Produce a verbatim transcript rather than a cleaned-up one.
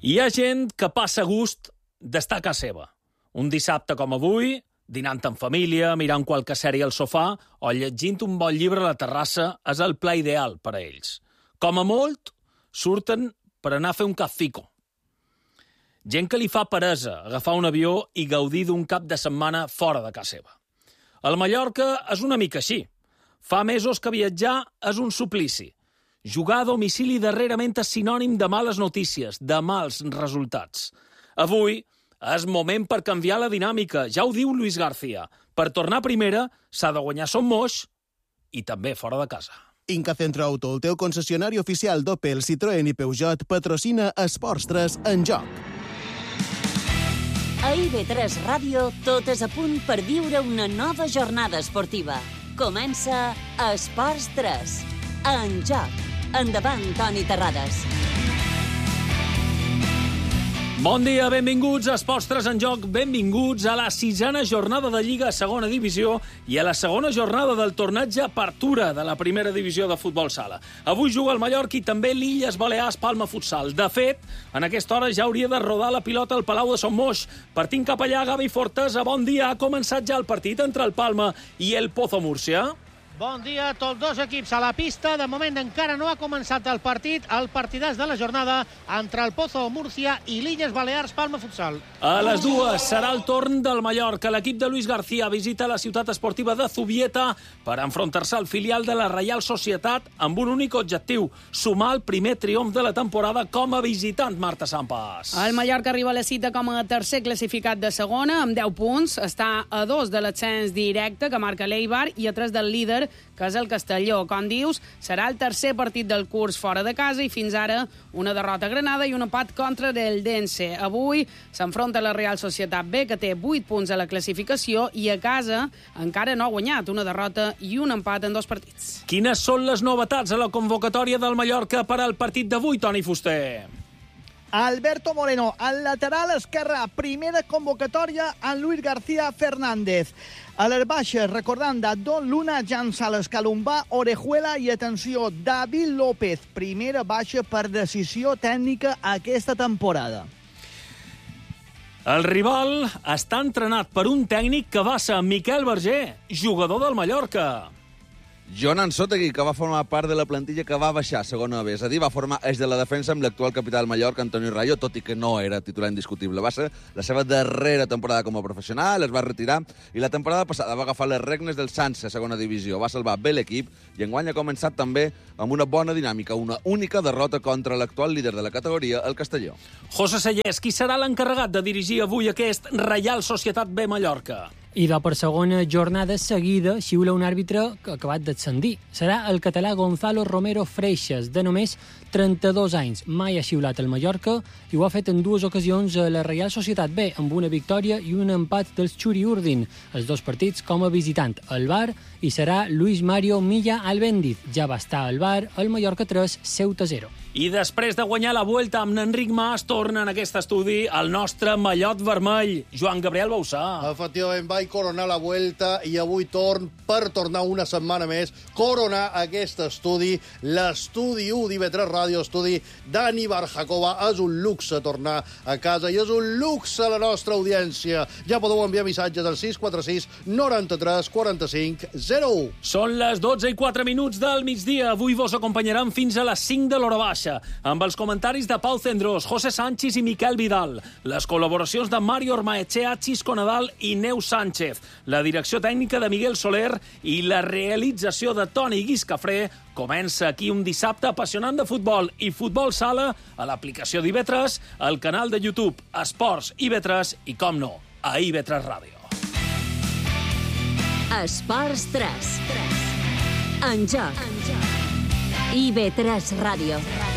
Hi ha gent que passa gust d'estar a casa seva. Un dissabte com avui, dinant en família, mirant qualque sèrie al sofà o llegint un bon llibre a la terrassa és el pla ideal per a ells. Com a molt, surten per anar a fer un caffico. Gent que li fa peresa agafar un avió i gaudir d'un cap de setmana fora de casa seva. El Mallorca és una mica així. Fa mesos que viatjar és un suplici. Jugar a domicili darrerament és sinònim de males notícies, de mals resultats. Avui és moment per canviar la dinàmica, ja ho diu Luis García. Per tornar a primera s'ha de guanyar Son Moix i també fora de casa. Inca Centro Auto, el teu concessionari oficial d'Opel, Citroën i Peugeot, patrocina Esports tres en joc. A I B tres Ràdio tot és a punt per viure una nova jornada esportiva. Comença Esports tres en joc. Endavant, Toni Terrades. Bon dia, benvinguts a Esports tres en joc, benvinguts a la sisena jornada de Lliga a segona divisió i a la segona jornada del torneig Apertura de la primera divisió de futbol sala. Avui juga el Mallorca i també l'Illes Balears Palma Futsal. De fet, en aquesta hora ja hauria de rodar la pilota al Palau de Son Moix. Partint cap allà, Gavi Fortesa, bon dia. Ha començat ja el partit entre el Palma i el Pozo Múrcia. Bon dia a tots dos equips a la pista. De moment encara no ha començat el partit. El partidàs de la jornada entre el Pozo Múrcia i l'Illes Balears Palma Futsal. A les dues serà el torn del Mallorca. L'equip de Luis García visita la ciutat esportiva de Zubieta per enfrontar-se al filial de la Reial Societat amb un únic objectiu, sumar el primer triomf de la temporada com a visitant, Marta Sampas. El Mallorca arriba a la cita com a tercer classificat de segona, amb deu punts. Està a dos de l'ascens directe que marca l'Eibar i a tres del líder, que és el Castelló. Com dius, serà el tercer partit del curs fora de casa i fins ara una derrota a Granada i un empat contra el Dense. Avui s'enfronta la Real Societat B, que té vuit punts a la classificació i a casa encara no ha guanyat, una derrota i un empat en dos partits. Quines són les novetats a la convocatòria del Mallorca per al partit d'avui, Toni Fuster? Alberto Moreno, al lateral esquerre, primera convocatòria en Luis García Fernández. A les baixes, recordant de Don Luna, Jan Sales, Calombà, Orejuela i, atenció, David López, primera baixa per decisió tècnica aquesta temporada. El rival està entrenat per un tècnic que va ser Miquel Berger, jugador del Mallorca. Jonan Sotegui, que va formar part de la plantilla que va baixar a segona B, és a dir, va formar eix de la defensa amb l'actual capità del Mallorca, Antonio Rayo, tot i que no era titular indiscutible. Va ser la seva darrera temporada com a professional, es va retirar i la temporada passada va agafar les regnes del Sanse a segona divisió. Va salvar bé l'equip i enguany ha començat també amb una bona dinàmica, una única derrota contra l'actual líder de la categoria, el Castelló. José Sellés, qui serà l'encarregat de dirigir avui aquest Reial Societat B Mallorca? I de per segona jornada seguida xiula un àrbitre que ha acabat d'ascendir. Serà el català Gonzalo Romero Freixas, de només trenta-dos anys. Mai ha xiulat el Mallorca i ho ha fet en dues ocasions a la Reial Societat B, amb una victòria i un empat dels Churi Urdin, els dos partits com a visitant al Bar, i serà Luis Mario Milla Albendiz. Ja va estar al Bar, el Mallorca tres, Ceuta zero. I després de guanyar la Vuelta amb Enric Mas, torna en aquest estudi el nostre mallot vermell, Joan Gabriel Bausà. Efectivament, vaig coronar la Vuelta i avui torn per tornar una setmana més, coronar aquest estudi, l'estudi u d'I B tres Ràdio, estudi Dani Barjakova. És un luxe tornar a casa i és un luxe la nostra audiència. Ja podeu enviar missatges al sis quatre sis noranta-tres quaranta-cinc zero u. Són les dotze i quatre minuts del migdia. Avui vos acompanyaran fins a les cinc de l'hora baixa, amb els comentaris de Pau Cendrós, José Sánchez i Miquel Vidal, les col·laboracions de Mario Ormaechea, Xisco Nadal i Neu Sánchez, la direcció tècnica de Miguel Soler i la realització de Toni Guiscafré. Comença aquí un dissabte apassionant de futbol i futbol sala a l'aplicació d'I B tres, al canal de YouTube Esports I B tres i, com no, a I B tres Ràdio. Esports tres. En joc. I B tres Ràdio.